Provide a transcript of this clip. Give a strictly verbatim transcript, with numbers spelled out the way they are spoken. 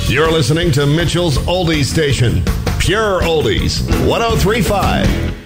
You're listening to Mitchell's Oldies Station. Pure Oldies, one oh three point five.